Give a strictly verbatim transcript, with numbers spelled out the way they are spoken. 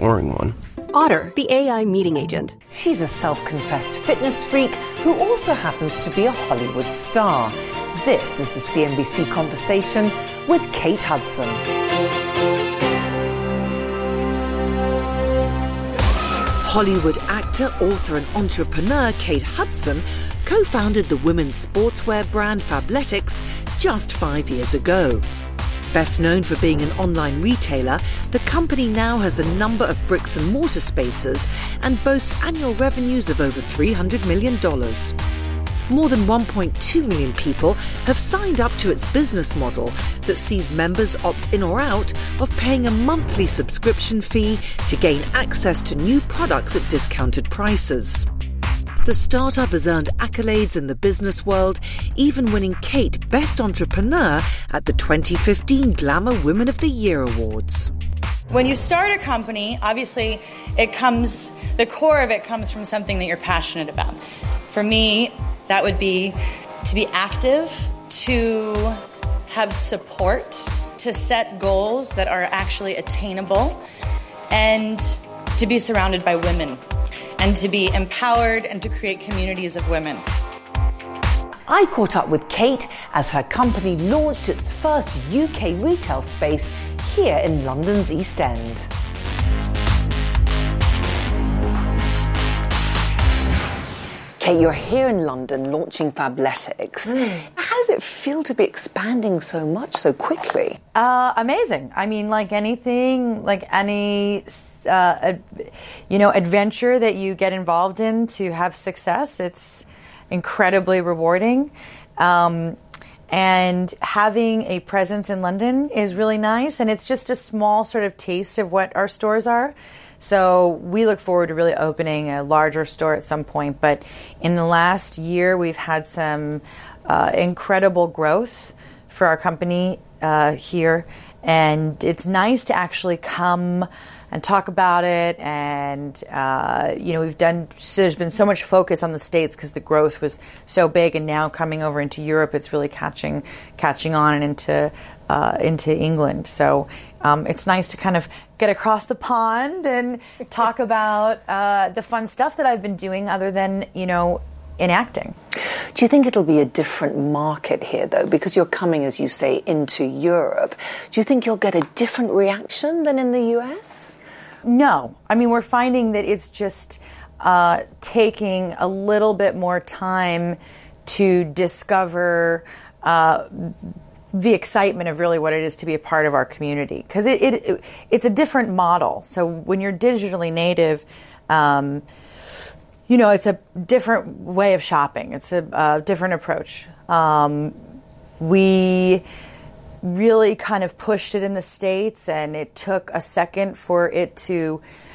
exploring one. Otter, the A I meeting agent. She's a self-confessed fitness freak who also happens to be a Hollywood star. This is the C N B C Conversation with Kate Hudson. Hollywood actor, author and entrepreneur Kate Hudson co-founded the women's sportswear brand Fabletics just five years ago. Best known for being an online retailer, the company now has a number of bricks and mortar spaces and boasts annual revenues of over three hundred million dollars. More than one point two million people have signed up to its business model that sees members opt in or out of paying a monthly subscription fee to gain access to new products at discounted prices. The startup has earned accolades in the business world, even winning Kate Best Entrepreneur at the twenty fifteen Glamour Women of the Year Awards. When you start a company, obviously it comes, the core of it comes from something that you're passionate about. For me, that would be to be active, to have support, to set goals that are actually attainable, and to be surrounded by women, and to be empowered and to create communities of women. I caught up with Kate as her company launched its first U K retail space here in London's East End. Kate, you're here in London launching Fabletics. Mm. How does it feel to be expanding so much so quickly? Uh, amazing. I mean, like anything, like any... Uh, you know, adventure that you get involved in to have success. It's incredibly rewarding. Um, and having a presence in London is really nice. And it's just a small sort of taste of what our stores are. So we look forward to really opening a larger store at some point. But in the last year, we've had some uh, incredible growth for our company uh, here. And it's nice to actually come and talk about it, and uh, you know, we've done. So there's been so much focus on the States because the growth was so big, and now coming over into Europe, it's really catching catching on and into uh, into England. So um, it's nice to kind of get across the pond and talk about uh, the fun stuff that I've been doing, other than you know, in acting. Do you think it'll be a different market here, though, because you're coming, as you say, into Europe? Do you think you'll get a different reaction than in the U S? No. I mean, we're finding that it's just uh, taking a little bit more time to discover uh, the excitement of really what it is to be a part of our community. Because it, it, it, it's a different model. So when you're digitally native, um, you know, it's a different way of shopping. It's a uh, different approach. Um, we really kind of pushed it in the States, and it took a second for it to